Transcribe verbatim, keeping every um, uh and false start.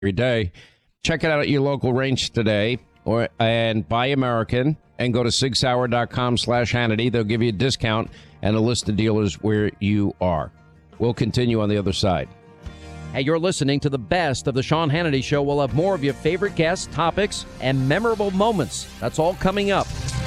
every day. Check it out at your local range today, or and buy American, and go to sig sauer dot com slash Hannity. They'll give you a discount and a list of dealers where you are. We'll continue on the other side. Hey, you're listening to the best of the Sean Hannity Show. We'll have more of your favorite guests, topics, and memorable moments. That's all coming up.